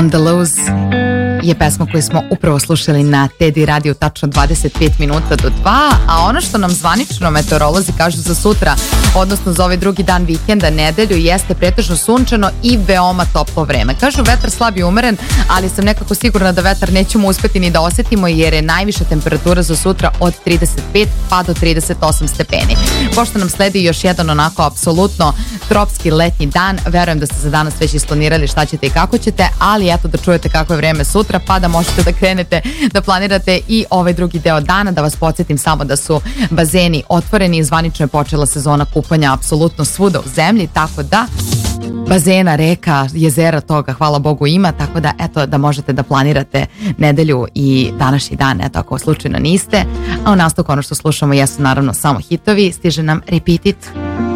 Andaluz je pesma koju smo upravo slušali na Teddy radiju, tačno 25 minuta do 2, a ono što nam zvanično meteorolozi kažu za sutra, odnosno za ovaj drugi dan vikenda, nedelju, jeste pretežno sunčano i veoma toplo vreme. Kažu vetar slab i umeren, ali sam nekako sigurna da vetar nećemo uspeti ni da osetimo, jer je najviša temperatura za sutra od 35 pa do 38 stepeni. Pošto nam sledi još jedan onako apsolutno tropski letnji dan, verujem da ste za danas već isplanirali šta ćete i kako ćete, ali eto da čujete kako je vreme sutra, pa da možete da krenete da planirate i ovaj drugi deo dana. Da vas podsjetim samo da su bazeni otvoreni i zvanično je počela sezona kupanja apsolutno svuda u zemlji, tako da bazena, reka, jezera, toga hvala Bogu ima, tako da eto da možete da planirate nedelju i današnji dan, eto ako slučajno niste. A u nastavku ono što slušamo jesu naravno samo hitovi, stiže nam Repeat It.